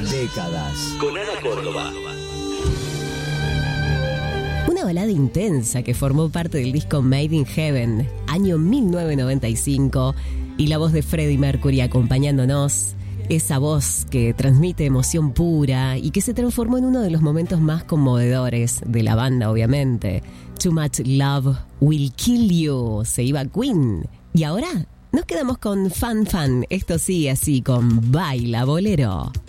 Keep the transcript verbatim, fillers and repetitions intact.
Décadas. Con Ana Córdoba. Una balada intensa que formó parte del disco Made in Heaven, año mil novecientos noventa y cinco, y la voz de Freddie Mercury acompañándonos. Esa voz que transmite emoción pura y que se transformó en uno de los momentos más conmovedores de la banda, obviamente. Too Much Love Will Kill You. Se iba Queen. Y ahora nos quedamos con Fan Fan. Esto sigue así con Baila Bolero.